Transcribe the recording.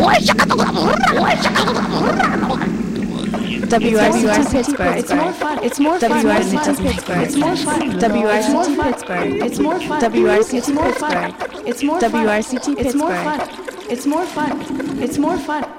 WRCT Pittsburgh. It's more fun. It's more fun. WRCT Pittsburgh. It's more fun. WRCT Pittsburgh. It's more fun. WRCT Pittsburgh. It's more fun. WRCT Pittsburgh. It's more fun. It's more fun. It's more fun.